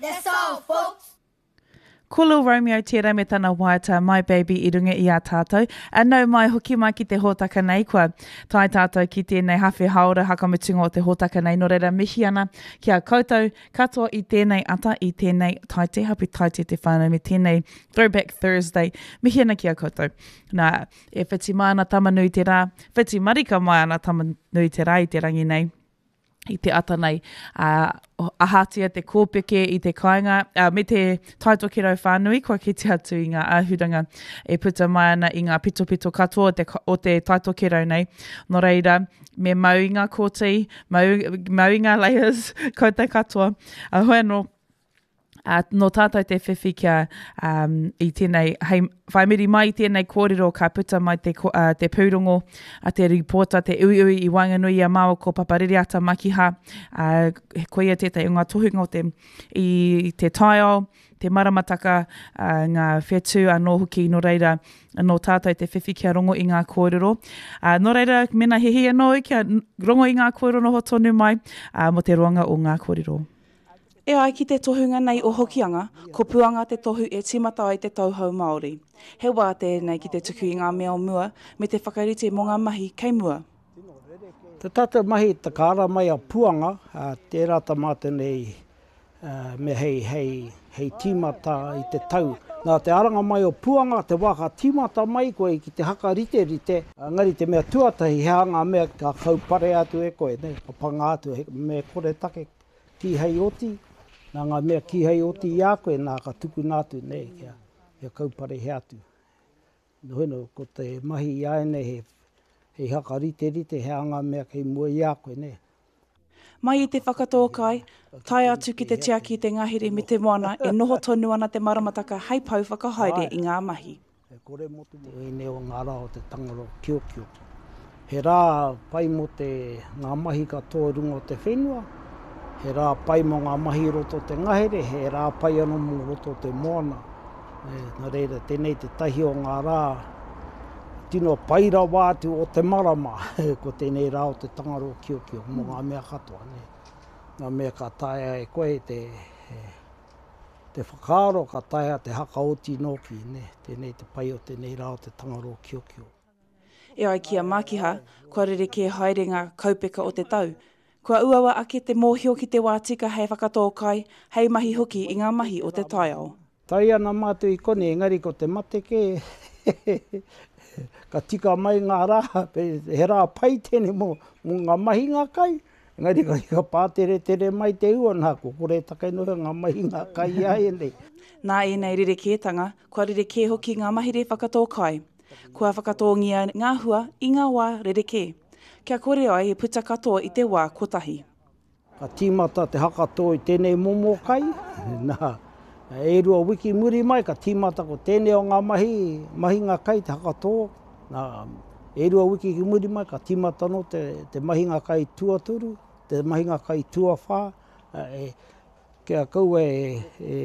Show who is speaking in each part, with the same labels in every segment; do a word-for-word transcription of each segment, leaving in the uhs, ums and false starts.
Speaker 1: That's all, folks.
Speaker 2: Kulu Romeo tērā me tana waita, my baby I runga I a tātou. Anau mai hoki mai ki te hōtaka nei kua. Tai tātou ki tēnei hawhi haora hakamutunga o te hōtaka nei. Nō reira mihi ana ki a koutou katoa I tēnei ata I tēnei tai te hapi tai te te whānau me tēnei Throwback Thursday. Mihi ana ki a koutou. Nā, e whiti mai ana tamanui te rā. Whiti marika mai ana tamanui te rā I te rangi nei. I te ata nei, uh, ahatia te kōpeke I te kāinga, uh, me te taitokero whānui, kua ki te atu I ngā āhuranga e puta mai ana I ngā pito pito katoa o te, o te taitokero nei. Nō reira, me mau I ngā kōti, mau, mau I ngā layers, ko te katoa. A uh, hoi anō, Uh, no tātou te whiwhi kia um, I tēnei, hei, whaimiri mai I tēnei kōrero ka puta mai te, uh, te pūrongo, a te ripota, te ui ui I Wanganui a Māo ko Papaririata Makiha, uh, ko ia tētai o ngā tohunga o te, I te taio, te maramataka, uh, ngā whetū anō hoki no reira, no tātou te whiwhi kia rongo I ngā kōrero. Uh, no reira, mena hehi anō kia rongo I ngā kōrero no hotonu mai, uh, mo te roanga o ngā kōrero.
Speaker 3: E ai ki te tohunga nei o hokianga, ko puanga te tohu e timata ai te tauhou Māori. He wā tēnei ki te tuku I ngā mea o mua, me te whakarite mō ngā mahi kei mua.
Speaker 4: Te tata mahi te kāra mai a puanga, uh, tērā tamata nei uh, me hei, hei, hei timata I te tau. Nā te aranga mai o puanga, te waka timata mai koe ki te haka rite rite. Uh, ngari te mea tuatahi, he anga mea ka kaupare atu e koe, ne, ka panga atu, he, me kore take ki hei oti. Nā ngā mea ki hei oti I a koe, nā ka tuku nātu nei, kia, kia kaupare he atu. Noheno, ko te mahi I aene he, he haka rite rite, he anga mea kei mua I a koe, ne.
Speaker 3: Mai I te whakatō kai, tai atu ki te tiaki te ngahere me te moana, e noho tonu ana te maramataka hei pau whakahaere I ngā mahi.
Speaker 4: E kore motu te oine o ngā rā o te tangaro kio kio. He rā pai mo te ngā mahi katoa rungo te whenua, he rā pai mo ngā mahi roto te ngahere, he rā pai anō mo roto te moana. E, nā reira, tēnei te tahi o ngā rā, tino paira wātu o te marama, ko tēnei rā o te tangaro kio kio, mo ngā mea katoa. Ne. Ngā mea ka taia e koe te, te whakaaro, ka taia te hakaoti noki, ne. Tēnei te pai o tēnei rā o te tangaro kio kio.
Speaker 3: E ai kia makiha, kua rere ke haere ngā kaupeka o te tau, kua uawa ake te mōhio ki te wātika hei whakatō kai, hei mahi hoki I ngā mahi o te taiao.
Speaker 4: Tai ana mātu I kone, engari ko te mateke, ka tika mai ngā rā, he rā pai tēne mo, mo ngā mahi ngā kai. Engari ka tika pātere tere mai te ua nā, ko kore takai noha ngā mahi ngā kai ai nei.
Speaker 3: Nā e nei rere kētanga, kua rere kē hoki ngā mahi re whakatō kai. Kua whakatōngia ngā hua I ngā wā rere kē. Kia kore ai e puta katoa I te wā kotahi.
Speaker 4: Ka tīmata te hakatō I tēnei momo kai. Nā, e rua wiki muri mai, ka tīmata ko tēnei o ngā mahi, mahi ngā kai te hakatō. Nā, e rua wiki ki muri mai, ka tīmata no te, te mahi ngā kai tuaturu, te mahi ngā kai tuawhā. E, kia kau e, e,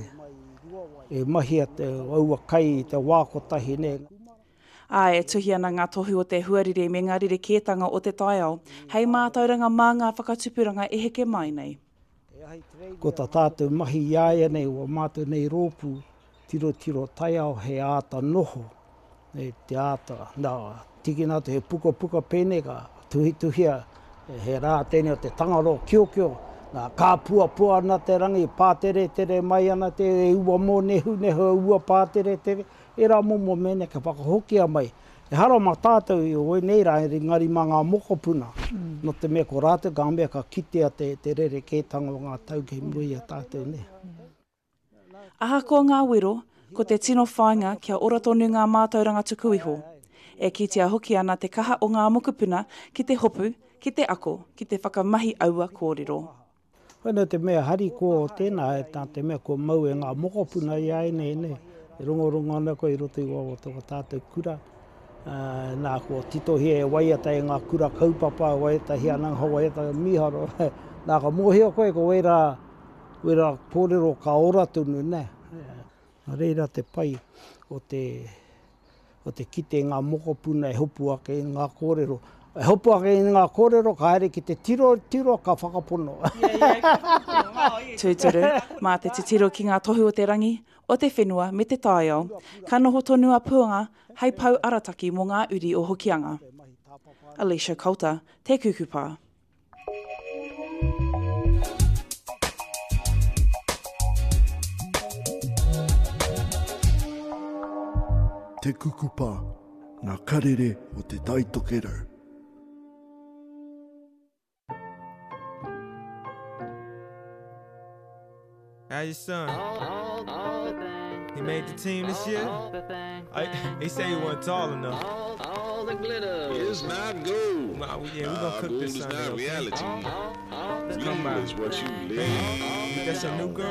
Speaker 4: e mahi a te aua kai te wā kotahi ne.
Speaker 3: A e tuhi ana ngā tohu o te huarire me ngā rere kētanga o te taiao, hei mātauranga mā ngā whakatupuranga e heke mai nei.
Speaker 4: Ko tā tātou mahi iaia nei o mātou nei rōpū, tiro tiro taiao he āta noho. Nei te āta, nā, tiki nā te he puka puka pēne ka tuhi tuhia, he rā tēne o te tangaro kio kio, nā kā pua pua ana te rangi, pātere tere mai ana te e ua mō nehu nehu ua pātere tere, e rā momo mene ka whakahokia mai. E hara mā tātou I oi nei rā, e ngari mā ngā mokopuna. Mm. No te mea ko rātou ka mea ka kitea te, te rere kētanga o ngā tau kei mui a tātou ne.
Speaker 3: Mm. Aha ko ngā wero, ko te tino whainga kia ora tonu ngā mātauranga tuku iho. E kitea hoki ana te kaha o ngā mokopuna ki te hopu, ki te ako, ki te whakamahi aua kōrero.
Speaker 4: Whena te mea hari ko o tēnā, e tā te mea ko mau e ngā mokopuna I ai nei ne. E rongo rongo ana ko I roto I wawa toka tātou kura. Uh, nā ko tito hea e waiata e ngā kura kaupapa, waiata hea nangha, waiata miharo. Nā ka mōhia koe ko weira, weira kōrero ka ora tunu ne. Uh, reira te pai o te, o te kite ngā mokopuna e hopu ake ngā kōrero. E hopu ake i ngā kōrero ka haere ki te tiro, tiro ka whakapono.
Speaker 3: Tūturu, mā te titiro ki ngā tohu o te rangi, o te whenua me te tāiao, ka noho tonu a puanga, hei pau arataki mō ngā uri o hokianga. Alicia Coulter, te kukupā.
Speaker 1: Te kukupā, ngā karere o te taitokero.
Speaker 5: How's your son? All, all the thing, he made the team this year? The thing, I, he said he wasn't tall enough. All, all the glitter.
Speaker 6: It's not gold.
Speaker 5: Nah, yeah, we're gonna cook
Speaker 6: gold
Speaker 5: this
Speaker 6: is
Speaker 5: Sunday.
Speaker 6: not reality.
Speaker 5: All, all the
Speaker 6: Real is what you live.
Speaker 5: Hey, that's your new girl?